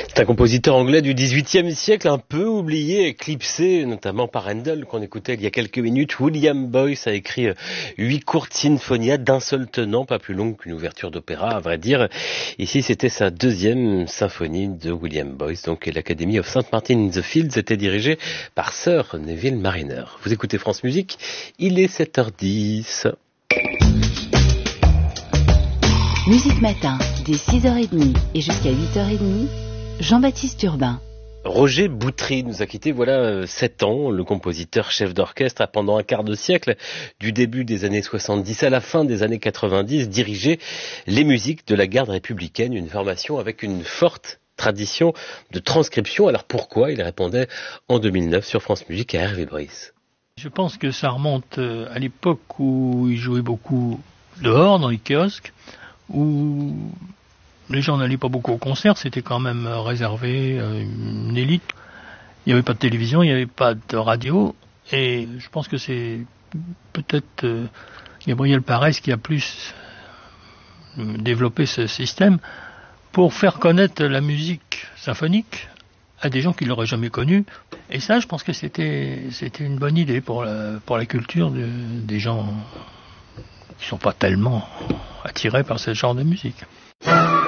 C'est un compositeur anglais du XVIIIe siècle, un peu oublié, éclipsé, notamment par Handel, qu'on écoutait il y a quelques minutes. William Boyce a écrit 8 courtes sinfonias d'un seul tenant, pas plus longues qu'une ouverture d'opéra, à vrai dire. Ici, c'était sa deuxième symphonie de William Boyce, donc l'Academy of St. Martin-in-the-Fields était dirigée par Sir Neville Marriner. Vous écoutez France Musique, il est 7h10. Musique Matin, dès 6h30 et jusqu'à 8h30, Jean-Baptiste Urbain. Roger Boutry nous a quittés voilà 7 ans. Le compositeur chef d'orchestre a pendant un quart de siècle, du début des années 70 à la fin des années 90, dirigé les musiques de la garde républicaine, une formation avec une forte tradition de transcription. Alors pourquoi? Il répondait en 2009 sur France Musique à Hervé Brice. Je pense que ça remonte à l'époque où il jouait beaucoup dehors, dans les kiosques, où les gens n'allaient pas beaucoup au concert, c'était quand même réservé à une élite. Il n'y avait pas de télévision, il n'y avait pas de radio, et je pense que c'est peut-être Gabriel Parès qui a plus développé ce système pour faire connaître la musique symphonique à des gens qui ne l'auraient jamais connue. Et ça, je pense que c'était une bonne idée pour la culture des gens qui ne sont pas tellement attirés par ce genre de musique.